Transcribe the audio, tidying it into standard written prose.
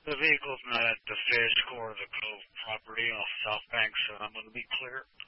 The vehicle's not at the Fish or the Cove property off South Bank, so I'm going to be clear.